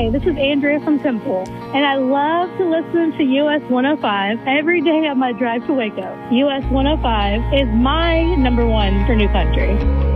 Hi, this is Andrea from Temple, and I love to listen to US 105 every day on my drive to Waco. US 105 is my number one for New Country.